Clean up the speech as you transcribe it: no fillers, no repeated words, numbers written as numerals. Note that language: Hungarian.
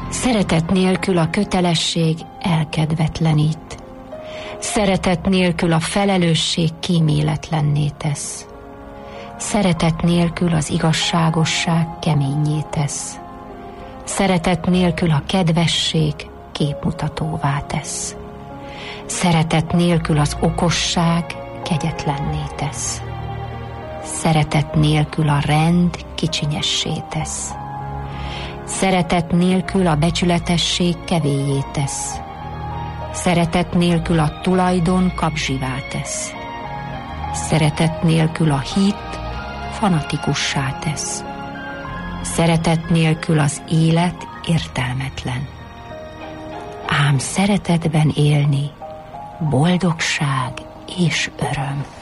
Szeretet nélkül a kötelesség elkedvetlenít. Szeretet nélkül a felelősség kíméletlenné tesz. Szeretet nélkül az igazságosság keményé tesz. Szeretet nélkül a kedvesség képmutatóvá tesz. Szeretet nélkül az okosság kegyetlenné tesz. Szeretet nélkül a rend kicsinyessé tesz. Szeretet nélkül a becsületesség kevélyé tesz. Szeretet nélkül a tulajdon kapzsivá tesz. Szeretet nélkül a hit fanatikussá tesz. Szeretet nélkül az élet értelmetlen. Ám szeretetben élni boldogság és öröm.